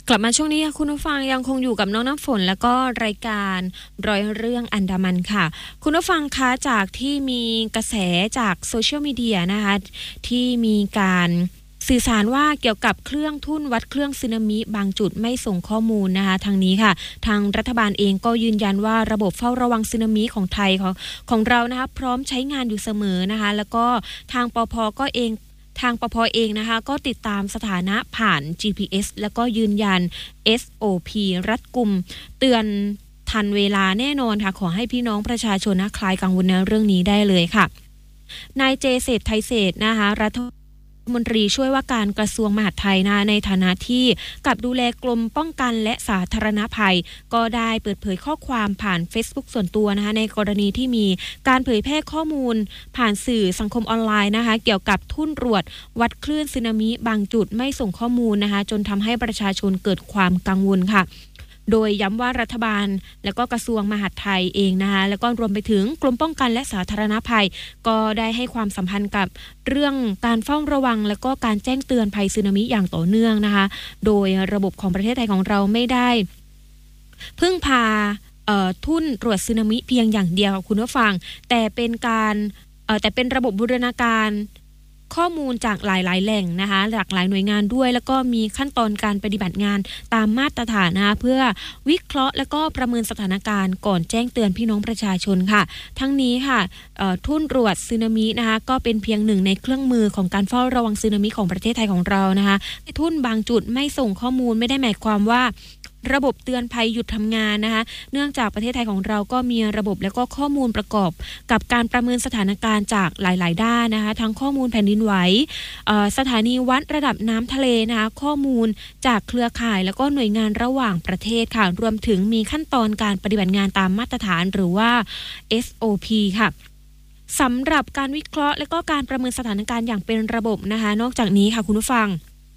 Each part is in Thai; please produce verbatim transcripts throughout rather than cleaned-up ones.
กลับมาช่วงนี้คุณผู้ฟังยังคงอยู่กับน้องน้ำฝนแล้วก็รายการร้อยเรื่องอันดามันค่ะคุณผู้ฟังคะจากที่มีกระแสจากโซเชียลมีเดียนะคะที่มีการสื่อสารว่าเกี่ยวกับเครื่องทุ่นวัดคลื่นสึนามิบางจุดไม่ส่งข้อมูลนะคะทางนี้ค่ะทางรัฐบาลเองก็ยืนยันว่าระบบเฝ้าระวังสึนามิของไทยของของเรานะคะพร้อมใช้งานอยู่เสมอนะคะแล้วก็ทางปภ.ก็เองทางปภ.เองนะคะก็ติดตามสถานะผ่าน จี พี เอส แล้วก็ยืนยัน เอส โอ พี รัดกุมเตือนทันเวลาแน่นอนค่ะขอให้พี่น้องประชาชนนะคลายกังวลในเรื่องนี้ได้เลยค่ะนายเจเศรษฐ์ไทยเศรษฐ์นะคะรัฐมนตรีช่วยว่าการกระทรวงมหาดไทยนะในฐานะที่กับดูแลกรมป้องกันและสาธารณภัยก็ได้เปิดเผยข้อความผ่าน Facebook ส่วนตัวนะคะในกรณีที่มีการเผยแพร่ข้อมูลผ่านสื่อสังคมออนไลน์นะคะเกี่ยวกับทุ่นตรวจวัดคลื่นสึนามิบางจุดไม่ส่งข้อมูลนะคะจนทำให้ประชาชนเกิดความกังวลค่ะโดยย้ำว่ารัฐบาลและก็กระทรวงมหาดไทยเองนะคะแล้วก็รวมไปถึงกรมป้องกันและสาธารณภัยก็ได้ให้ความสัมพันธ์กับเรื่องการเฝ้าระวังและก็การแจ้งเตือนภัยสึนามิอย่างต่อเนื่องนะคะโดยระบบของประเทศไทยของเราไม่ได้พึ่งพาทุ่นตรวจสึนามิเพียงอย่างเดียวคุณผู้ฟังแต่เป็นการแต่เป็นระบบบูรณาการข้อมูลจากหลายๆแหล่งนะคะหลากหลายหน่วยงานด้วยแล้วก็มีขั้นตอนการปฏิบัติงานตามมาตรฐานนะคะเพื่อวิเคราะห์และก็ประเมินสถานการณ์ก่อนแจ้งเตือนพี่น้องประชาชนค่ะทั้งนี้ค่ะทุ่นตรวจสึนามินะคะก็เป็นเพียงหนึ่งในเครื่องมือของการเฝ้าระวังสึนามิของประเทศไทยของเรานะคะทุ่นบางจุดไม่ส่งข้อมูลไม่ได้หมายความว่าระบบเตือนภัยหยุดทำงานนะคะเนื่องจากประเทศไทยของเราก็มีระบบและก็ข้อมูลประกอบกับการประเมินสถานการณ์จากหลายๆด้านนะคะทั้งข้อมูลแผ่นดินไหวสถานีวัดระดับน้ำทะเลนะคะข้อมูลจากเครือข่ายแล้วก็หน่วยงานระหว่างประเทศค่ะรวมถึงมีขั้นตอนการปฏิบัติงานตามมาตรฐานหรือว่า เอส โอ พี ค่ะสำหรับการวิเคราะห์และก็การประเมินสถานการณ์อย่างเป็นระบบนะคะนอกจากนี้ค่ะคุณผู้ฟัง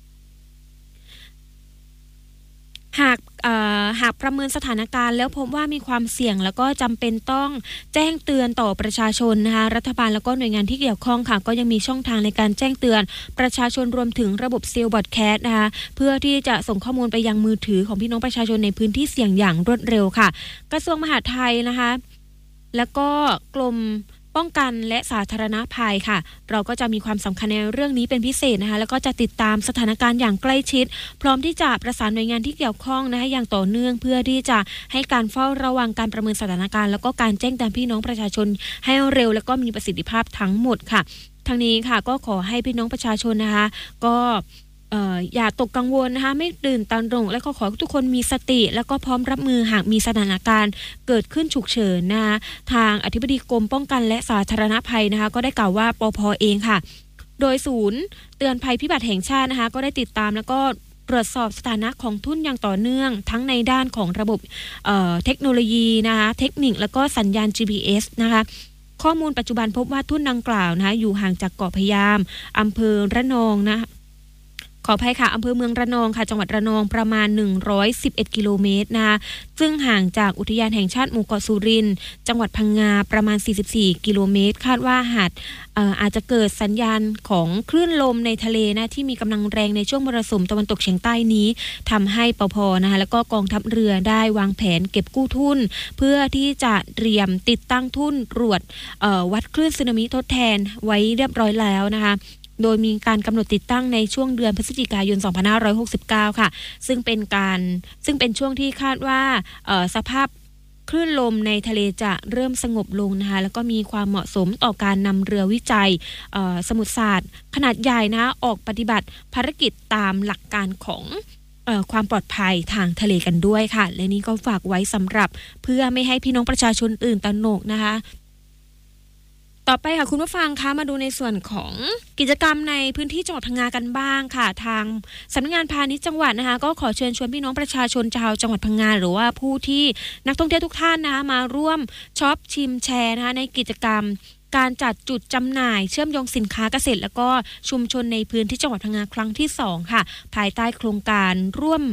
หากหากประเมินสถานการณ์แล้วพบว่ามีความเสี่ยงแล้วก็จำเป็นต้องแจ้งเตือนต่อประชาชนนะคะรัฐบาลแล้วก็หน่วยงานที่เกี่ยวข้องค่ะก็ยังมีช่องทางในการแจ้งเตือนประชาชนรวมถึงระบบเซลล์บอดแคสต์นะคะเพื่อที่จะส่งข้อมูลไปยังมือถือของพี่น้องประชาชนในพื้นที่เสี่ยงอย่างรวดเร็วค่ะกระทรวงมหาดไทยนะคะแล้วก็กรมป้องกันและสาธารณภัยค่ะเราก็จะมีความสำคัญในเรื่องนี้เป็นพิเศษนะคะแล้วก็จะติดตามสถานการณ์อย่างใกล้ชิดพร้อมที่จะประสานหน่วยงานที่เกี่ยวข้องนะคะอย่างต่อเนื่องเพื่อที่จะให้การเฝ้าระวังการประเมินสถานการณ์แล้วก็การแจ้งเตือนพี่น้องประชาชนให้เร็วและก็มีประสิทธิภาพทั้งหมดค่ะทั้งนี้ค่ะก็ขอให้พี่น้องประชาชนนะคะก็เอ่ออย่าตกกังวลนะคะไม่ตื่นตระหนกและก็ขอให้ทุกคนมีสติแล้วก็พร้อมรับมือหากมีสถานการณ์เกิดขึ้นฉุกเฉินนะคะทางอธิบดีกรมป้องกันและสาธารณภัยนะคะก็ได้กล่าวว่าปภ.เองค่ะโดยศูนย์เตือนภัยพิบัติแห่งชาตินะคะก็ได้ติดตามแล้วก็ตรวจสอบสถานะของทุ่นอย่างต่อเนื่องทั้งในด้านของระบบเอ่อเทคโนโลยีนะคะเทคนิคแล้วก็สัญญาณ จี พี เอส นะคะข้อมูลปัจจุบันพบว่าทุ่นดังกล่าวนะคะอยู่ห่างจากเกาะพะยามอำเภอระนองนะขออภัยค่ะอำเภอเมืองระนองค่ะจังหวัดระนองประมาณหนึ่งร้อยสิบเอ็ดกิโลเมตรนะคะซึ่งห่างจากอุทยานแห่งชาติหมู่เกาะสุรินทร์จังหวัดพังงาประมาณสี่สิบสี่กิโลเมตรคาดว่าหากเอ่ออาจจะเกิดสัญญาณของคลื่นลมในทะเลนะที่มีกำลังแรงในช่วงมรสุมตะวันตกเฉียงใต้นี้ทำให้ปภ.นะคะแล้วก็กองทัพเรือได้วางแผนเก็บกู้ทุ่นเพื่อที่จะเตรียมติดตั้งทุ่นตรวจเอ่อวัดคลื่นสึนามิทดแทนไว้เรียบร้อยแล้วนะคะโดยมีการกำหนดติดตั้งในช่วงเดือนพฤศจิกายนสองพันห้าร้อยหกสิบเก้าค่ะซึ่งเป็นการซึ่งเป็นช่วงที่คาดว่าสภาพคลื่นลมในทะเลจะเริ่มสงบลงนะคะแล้วก็มีความเหมาะสมต่อการนำเรือวิจัยสมุทรศาสตร์ขนาดใหญ่นะออกปฏิบัติภารกิจตามหลักการของความปลอดภัยทางทะเลกันด้วยค่ะและนี่ก็ฝากไว้สำหรับเพื่อไม่ให้พี่น้องประชาชนตื่นตระหนกนะคะต่อไปค่ะคุณผู้ฟังคะมาดูในส่วนของกิจกรรมในพื้นที่จังหวัดพังงากันบ้างค่ะทางสำนักงานพาณิชย์จังหวัดนะคะก็ขอเชิญชวนพี่น้องประชาชนชาวจังหวัดพังงาหรือว่าผู้ที่นักท่องเที่ยวทุกท่านนะคะมาร่วมช็อปชิมแชร์นะคะในกิจกรรมการจัดจุดจำหน่ายเชื่อมโยงสินค้าเกษตรแล้วก็ชุมชนในพื้นที่จังหวัดพังงาครั้งที่สองค่ะภายใต้โครงการร่วม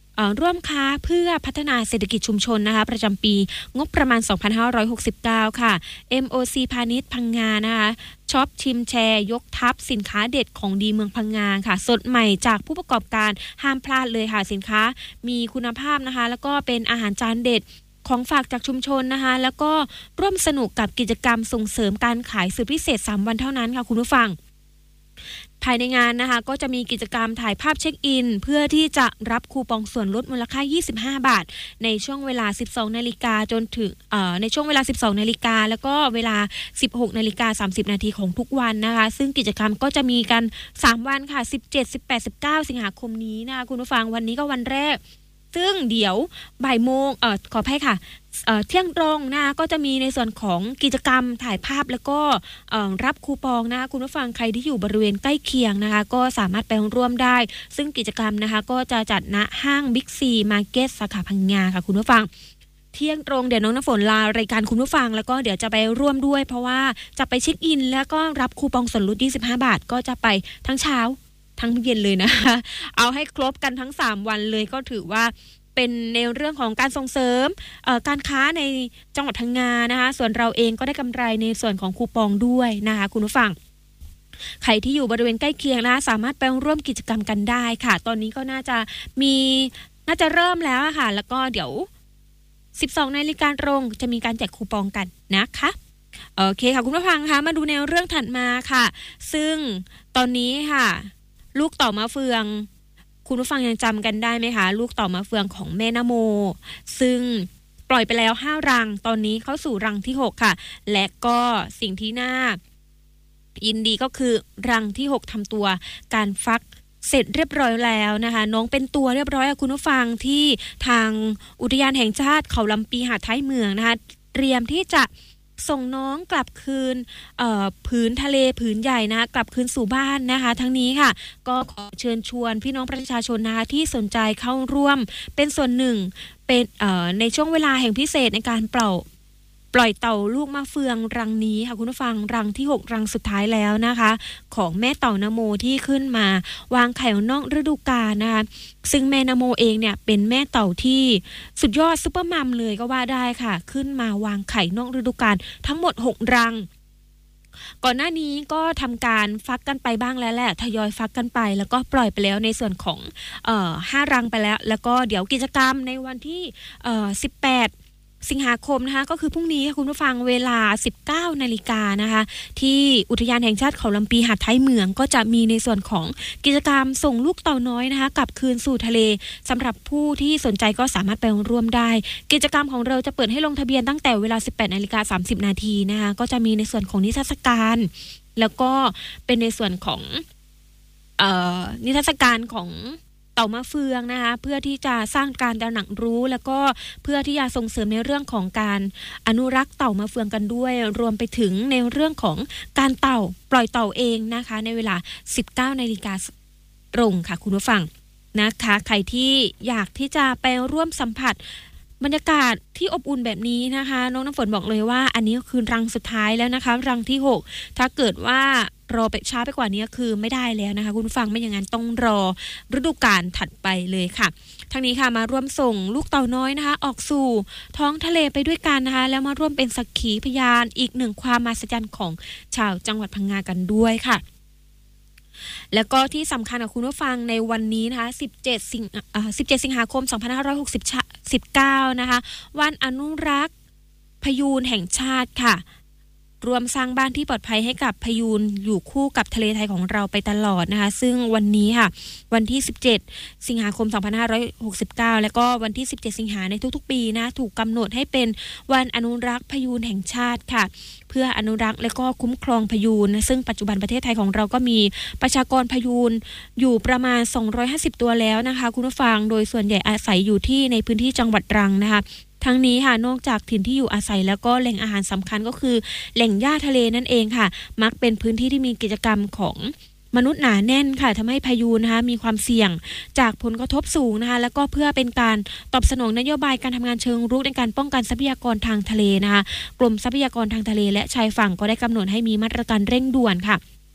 ร่วมค้าเพื่อพัฒนาเศรษฐกิจชุมชนนะคะประจำปีงบประมาณสองพันห้าร้อยหกสิบเก้าค่ะ เอ็ม โอ ซี พาณิชย์พังงานะคะช็อปชิมแชร์ยกทัพสินค้าเด็ดของดีเมืองพังงาค่ะสดใหม่จากผู้ประกอบการห้ามพลาดเลยค่ะสินค้ามีคุณภาพนะคะแล้วก็เป็นอาหารจานเด็ดของฝากจากชุมชนนะคะแล้วก็ร่วมสนุกกับกิจกรรมส่งเสริมการขายสุดพิเศษสามวันเท่านั้นค่ะคุณผู้ฟังภายในงานนะคะก็จะมีกิจกรรมถ่ายภาพเช็คอินเพื่อที่จะรับคูปองส่วนลดมูลค่ายี่สิบห้าบาทในช่วงเวลา สิบสองนาฬิกาจนถึงเอ่อในช่วงเวลา สิบสองนาฬิกาแล้วก็เวลา สิบหกนาฬิกาสามสิบนาทีของทุกวันนะคะซึ่งกิจกรรมก็จะมีกันสามวันค่ะสิบเจ็ด สิบแปด สิบเก้าสิงหาคมนี้นะคะคุณผู้ฟังวันนี้ก็วันแรกซึ่งเดี๋ยวบ่ายโมงเอ่อขออภัยค่ะเอ่อเที่ยงตรงนะคะก็จะมีในส่วนของกิจกรรมถ่ายภาพแล้วก็เอ่อรับคูปองนะคะคุณผู้ฟังใครที่อยู่บริเวณใกล้เคียงนะคะก็สามารถไปร่วมได้ซึ่งกิจกรรมนะคะก็จะจัดณห้างบิ๊กซีมาร์เก็ตสาขาพังงาค่ะคุณผู้ฟังเที่ยงตรงเดี๋ยวน้องน้ำฝนลารายการคุณผู้ฟังแล้วก็เดี๋ยวจะไปร่วมด้วยเพราะว่าจะไปเช็คอินแล้วก็รับคูปองส่วนลดยี่สิบห้าบาทก็จะไปทั้งเช้าทั้งเย็นเลยนะคะเอาให้ครบกันทั้งสามวันเลยก็ถือว่าเป็นในเรื่องของการส่งเสริมการค้าในจังหวัดพังงานะคะส่วนเราเองก็ได้กำไรในส่วนของคูปองด้วยนะคะคุณผู้ฟังใครที่อยู่บริเวณใกล้เคียงนะสามารถไปร่วมกิจกรรมกันได้ค่ะตอนนี้ก็น่าจะมีน่าจะเริ่มแล้วค่ะแล้วก็เดี๋ยวสิบสองนาฬิกาตรงจะมีการแจกคูปองกันนะคะโอเคค่ะคุณผู้ฟังคะมาดูแนวเรื่องถัดมาค่ะซึ่งตอนนี้ค่ะลูกต่อมะเฟืองคุณผู้ฟังยังจำกันได้ไหมคะลูกต่อมะเฟืองของแม่นโมซึ่งปล่อยไปแล้วห้ารังตอนนี้เข้าสู่รังที่หกค่ะและก็สิ่งที่น่ายินดีก็คือรังที่หกทำตัวการฟักเสร็จเรียบร้อยแล้วนะคะน้องเป็นตัวเรียบร้อยคุณผู้ฟังที่ทางอุทยานแห่งชาติเขาลำปีหาดท้ายเมืองนะคะเตรียมที่จะส่งน้องกลับคืนผืนทะเลผืนใหญ่นะกลับคืนสู่บ้านนะคะทั้งนี้ค่ะก็ขอเชิญชวนพี่น้องประชาชนนะคะที่สนใจเข้าร่วมเป็นส่วนหนึ่งเป็นในช่วงเวลาแห่งพิเศษในการเป่าปล่อยเต่าลูกมะเฟืองรังนี้ค่ะคุณผู้ฟังรังที่หกรังสุดท้ายแล้วนะคะของแม่เต่านโมที่ขึ้นมาวางไข่นอกฤดูกาลนะคะซึ่งแม่นโมเองเนี่ยเป็นแม่เต่าที่สุดยอดซุปเปอร์มัมเลยก็ว่าได้ค่ะขึ้นมาวางไข่นอกฤดูกาลทั้งหมดหกรังก่อนหน้านี้ก็ทำการฟักกันไปบ้างแล้วแหละทยอยฟักกันไปแล้วก็ปล่อยไปแล้วในส่วนของเอ่อห้ารังไปแล้วแล้วก็เดี๋ยวกิจกรรมในวันที่เอ่อสิบแปดสิงหาคมนะคะก็คือพรุ่งนี้คุณผู้ฟังเวลา สิบเก้านาฬิกานะคะที่อุทยานแห่งชาติเขาลำปีหาดท้ายเมืองก็จะมีในส่วนของกิจกรรมส่งลูกเต่าน้อยนะคะกลับคืนสู่ทะเลสำหรับผู้ที่สนใจก็สามารถไปร่วมได้กิจกรรมของเราจะเปิดให้ลงทะเบียนตั้งแต่เวลา สิบแปดนาฬิกาสามสิบนาทีนะคะก็จะมีในส่วนของนิทรรศการแล้วก็เป็นในส่วนของเอ่อนิทรรศการของเต่ามะเฟืองนะคะเพื่อที่จะสร้างการตระหนักรู้แล้วก็เพื่อที่จะส่งเสริมในเรื่องของการอนุรักษ์เต่ามะเฟืองกันด้วยรวมไปถึงในเรื่องของการเต่าปล่อยเต่าเองนะคะในเวลา สิบเก้านาฬิกาตรงค่ะคุณผู้ฟังนะคะใครที่อยากที่จะไปร่วมสัมผัสบรรยากาศที่อบอุ่นแบบนี้นะคะน้องน้ำฝนบอกเลยว่าอันนี้คือรังสุดท้ายแล้วนะคะรังที่หกถ้าเกิดว่ารอไปช้าไปกว่านี้คือไม่ได้แล้วนะคะคุณผู้ฟังไม่อย่างนั้นต้องรอฤดูกาลถัดไปเลยค่ะทั้งนี้ค่ะมาร่วมส่งลูกเต่าน้อยนะคะออกสู่ท้องทะเลไปด้วยกันนะคะแล้วมาร่วมเป็นสักขีพยานอีกหนึ่งความมหัศจรรย์ของชาวจังหวัดพังงากันด้วยค่ะแล้วก็ที่สำคัญกับคุณผู้ฟังในวันนี้นะคะสิบเจ็ดสิงเอ่อสิบเจ็ดสิงหาคมสองพันห้าร้อยหกสิบเก้านะคะวันอนุรักษ์พยูนแห่งชาติค่ะรวมสร้างบ้านที่ปลอดภัยให้กับพยูนอยู่คู่กับทะเลไทยของเราไปตลอดนะคะซึ่งวันนี้ค่ะวันที่สิบเจ็ดสิงหาคมสองพันห้าร้อยหกสิบเก้าแล้วก็วันที่สิบเจ็ดสิงหาในทุกๆปีนะถูกกำหนดให้เป็นวันอนุรักษ์พยูนแห่งชาติค่ะเพื่ออนุรักษ์และก็คุ้มครองพยูนซึ่งปัจจุบันประเทศไทยของเราก็มีประชากรพยูนอยู่ประมาณสองร้อยห้าสิบตัวแล้วนะคะคุณผู้ฟังโดยส่วนใหญ่อาศัยอยู่ที่ในพื้นที่จังหวัดตรังนะคะทั้งนี้ค่ะนอกจากถิ่นที่อยู่อาศัยแล้วก็แหล่งอาหารสำคัญก็คือแหล่งหญ้าทะเลนั่นเองค่ะมักเป็นพื้นที่ที่มีกิจกรรมของมนุษย์หนาแน่นค่ะทำให้พายุนะคะมีความเสี่ยงจากผลกระทบสูงนะคะแล้วก็เพื่อเป็นการตอบสนองนโยบายการทำงานเชิงรุกในการป้องกันทรัพยากรทางทะเลนะคะกรมทรัพยากรทางทะเลและชายฝั่งก็ได้กำหนดให้มีมาตรการเร่งด่วนค่ะ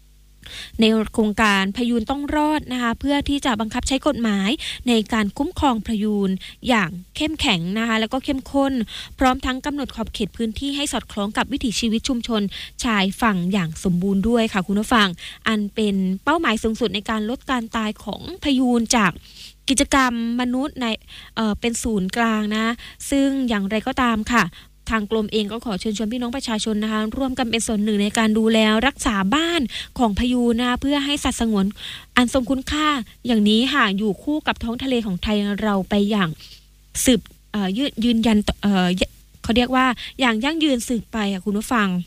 ในโครงการพยูนต้องรอดนะคะเพื่อที่จะบังคับใช้กฎหมายในการคุ้มครองพยูนอย่างเข้มแข็งนะคะแล้วก็เข้มข้นพร้อมทั้งกำหนดขอบเขตพื้นที่ให้สอดคล้องกับวิถีชีวิตชุมชนชายฝั่งอย่างสมบูรณ์ด้วยค่ะคุณผู้ฟังอันเป็นเป้าหมายสูงสุดในการลดการตายของพยูนจากกิจกรรมมนุษย์ในเอ่อเป็นศูนย์กลางนะซึ่งอย่างไรก็ตามค่ะทางกรมเองก็ขอเชิญชวนพี่น้องประชาชนนะคะร่วมกันเป็นส่วนหนึ่งในการดูแลรักษาบ้านของพยูนนะเพื่อให้สัตว์สงวนอันทรงคุณค่าอย่างนี้ค่ะอยู่คู่กับท้องทะเลของไทยเราไปอย่างสืบเอ่อยืนยืนยันเอ่อเขาเรียกว่าอย่างยั่งยืนสืบไปค่ะคุณผู้ฟัง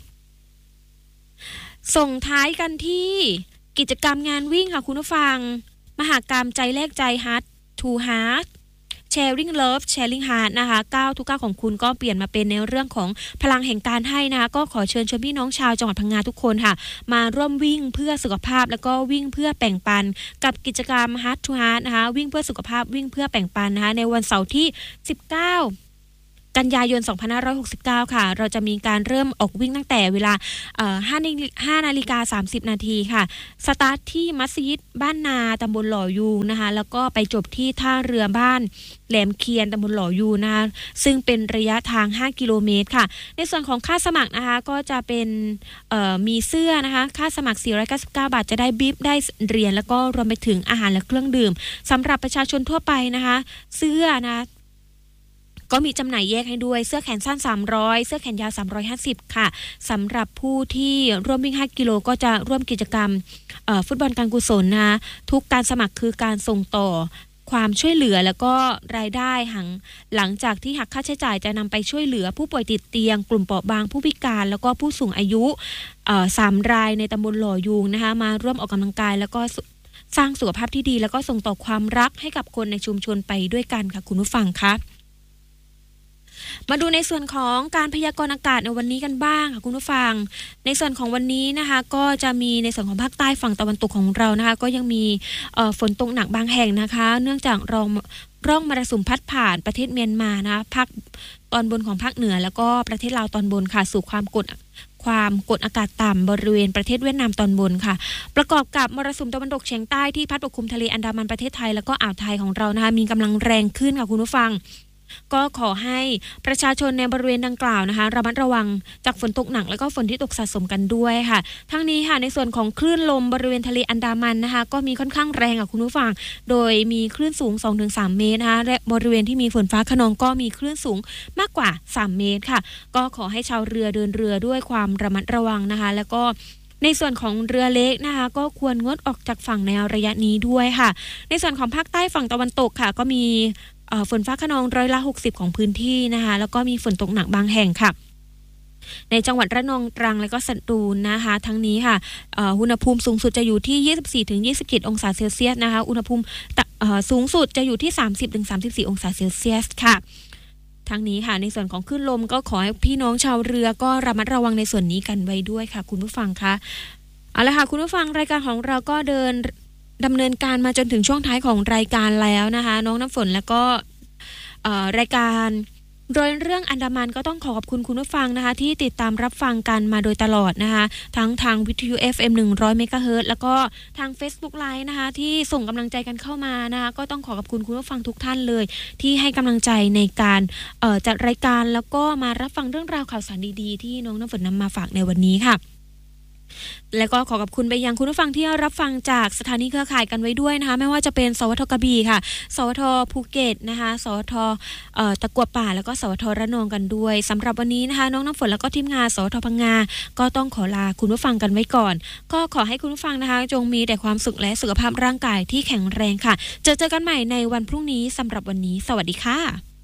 ส่งท้ายกันที่กิจกรรมงานวิ่งค่ะคุณผู้ฟังมหกรรมใจแลกใจ Heart to Heart Sharing Love Sharing Heart นะคะก้าวทุกก้าวของคุณก็เปลี่ยนมาเป็นในเรื่องของพลังแห่งการให้นะคะก็ขอเชิญชวนพี่น้องชาวจังหวัดพังงาทุกคนค่ะมาร่วมวิ่งเพื่อสุขภาพแล้วก็วิ่งเพื่อแบ่งปันกับกิจกรรม Heart to Heart นะคะวิ่งเพื่อสุขภาพวิ่งเพื่อแบ่งปันนะคะในวันเสาร์ที่สิบเก้ากันยายนสองพันห้าร้อยหกสิบเก้าค่ะเราจะมีการเริ่มออกวิ่งตั้งแต่เวลาเอ่อห้านาฬิกาสามสิบนาทีค่ะสตาร์ทที่มัสยิดบ้านนาตำบลหล่อยูงนะคะแล้วก็ไปจบที่ท่าเรือบ้านแหลมเคียนตำบลหล่อยูนะคะซึ่งเป็นระยะทางห้ากิโลเมตรค่ะในส่วนของค่าสมัครนะคะก็จะเป็นเอ่อมีเสื้อนะคะค่าสมัครสี่ร้อยเก้าสิบเก้าบาทจะได้บิ๊บได้เหรียญแล้วก็รวมไปถึงอาหารและเครื่องดื่มสำหรับประชาชนทั่วไปนะคะเสื้อนะก็มีจำหน่ายแยกให้ด้วยเสื้อแขนสั้นสามร้อยเสื้อแขนยาวสามร้อยห้าสิบค่ะสำหรับผู้ที่ร่วมวิ่งห้ากิโลก็จะร่วมกิจกรรมเอ่อฟุตบอลการกุศลนะทุกการสมัครคือการส่งต่อความช่วยเหลือแล้วก็รายได้หังหลังจากที่หักค่าใช้จ่ายจะนำไปช่วยเหลือผู้ป่วยติดเตียงกลุ่มเปราะบางผู้พิการแล้วก็ผู้สูงอายุเอ่อสามรายในตำบลหล่อยูงนะคะมาร่วมออกกำลังกายแล้วก็สร้างสุขภาพที่ดีแล้วก็ส่งต่อความรักให้กับคนในชุมชนไปด้วยกันค่ะคุณผู้ฟังคะมาดูในส่วนของการพยากรณ์อากาศในวันนี้กันบ้างค่ะคุณผู้ฟังในส่วนของวันนี้นะคะก็จะมีในส่วนของภาคใต้ฝั่งตะวันตกของเรานะคะก็ยังมีฝนตกหนักบางแห่งนะคะเนื่องจากรองร่องมรสุมพัดผ่านประเทศเมียนมานะภาคตอนบนของภาคเหนือแล้วก็ประเทศลาวตอนบนค่ะสู่ความกดความกดอากาศต่ำบริเวณประเทศเวียดนามตอนบนค่ะประกอบกับมรสุมตะวันตกเฉียงใต้ที่พัดปกคลุมทะเลอันดามันประเทศไทยแล้วก็อ่าวไทยของเรานะคะมีกำลังแรงขึ้นค่ะคุณผู้ฟังก็ขอให้ประชาชนในบริเวณดังกล่าวนะคะระมัดระวังจากฝนตกหนักแล้วก็ฝนที่ตกสะสมกันด้วยค่ะทั้งนี้ค่ะในส่วนของคลื่นลมบริเวณทะเลอันดามันนะคะก็มีค่อนข้างแรงค่ะคุณผู้ฟังโดยมีคลื่นสูง สองถึงสาม เมตรนะคะและบริเวณที่มีฝนฟ้าคะนองก็มีคลื่นสูงมากกว่าสามเมตรค่ะก็ขอให้ชาวเรือเดินเรือด้วยความระมัดระวังนะคะแล้วก็ในส่วนของเรือเล็กนะคะก็ควรงดออกจากฝั่งในระยะนี้ด้วยค่ะในส่วนของภาคใต้ฝั่งตะวันตกค่ะก็มีฝนฟ้าคะนองร้อยละหกสิบของพื้นที่นะคะแล้วก็มีฝนตกหนักบางแห่งค่ะในจังหวัดระนองตรังและก็สตูลนะคะทั้งนี้ค่ะอุณหภูมิสูงสุดจะอยู่ที่ ยี่สิบสี่ถึงยี่สิบเจ็ด องศาเซลเซียสนะคะอุณหภูมิสูงสุดจะอยู่ที่ สามสิบถึงสามสิบสี่ องศาเซลเซียสค่ะทั้งนี้ค่ะในส่วนของคลื่นลมก็ขอให้พี่น้องชาวเรือก็ระมัดระวังในส่วนนี้กันไว้ด้วยค่ะคุณผู้ฟังคะเอาละค่ะคุณผู้ฟังรายการของเราก็เดินดำเนินการมาจนถึงช่วงท้ายของรายการแล้วนะคะน้องน้ำฝนแล้วก็รายการโดยเรื่องอันดามันก็ต้องขอขอบคุณคุณผู้ฟังนะคะที่ติดตามรับฟังกันมาโดยตลอดนะคะทั้งทางวิทยุ เอฟ เอ็ม หนึ่งร้อย เมกะเฮิรตซ์ แล้วก็ทาง Facebook Live นะคะที่ส่งกำลังใจกันเข้ามานะคะก็ต้องขอขอบคุณคุณผู้ฟังทุกท่านเลยที่ให้กำลังใจในการจัดรายการแล้วก็มารับฟังเรื่องราวข่าวสารดีๆที่น้องน้ำฝนนำมาฝากในวันนี้ค่ะแล้วก็ขอขอบคุณไปยังคุณผู้ฟังที่รับฟังจากสถานีเครือข่ายกันไว้ด้วยนะคะไม่ว่าจะเป็นสวทกระบี่ค่ะสวทภูเก็ตนะคะสวทเอ่อตะกั่วป่าแล้วก็สวทระนองกันด้วยสำหรับวันนี้นะคะน้องน้ำฝนแล้วก็ทีมงานสวทพังงาก็ต้องขอลาคุณผู้ฟังกันไว้ก่อนก็ขอให้คุณผู้ฟังนะคะจงมีแต่ความสุขและสุขภาพร่างกายที่แข็งแรงค่ะเจอเจอกันใหม่ในวันพรุ่งนี้สำหรับวันนี้สวัสดีค่ะ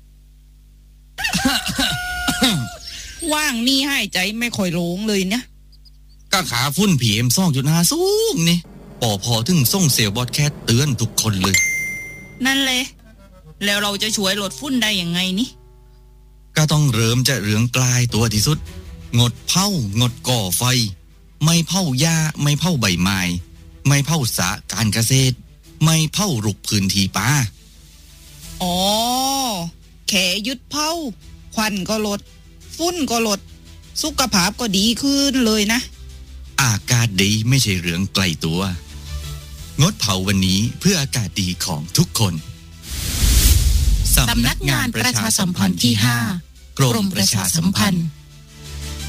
ว่างนี่หายใจไม่ค่อยโล่งเลยเนี่ยก็ขาฝุ่น พี เอ็ม สองจุดห้า สูงนี่ปอพอถึงส่งเซลล์บอดแคสเตือนทุกคนเลยนั่นเลยแล้วเราจะช่วยลดฝุ่นได้ยังไงนี่ก็ต้องเริ่มจะเรื่องกลายตัวที่สุดงดเผางดก่อไฟไม่เผาหญ้าไม่เผาใบไม้ไม่เผาสระการเกษตรไม่เผารุกพื้นที่ป่าอ๋อแค่ยึดเผาควันก็ลดฝุ่นก็ลดสุขภาพก็ดีขึ้นเลยนะอากาศดีไม่ใช่เรื่องไกลตัวงดเผาวันนี้เพื่ออากาศดีของทุกคนสำนักงานประชาสัมพันธ์ที่ห้ากรมประชาสัมพันธ์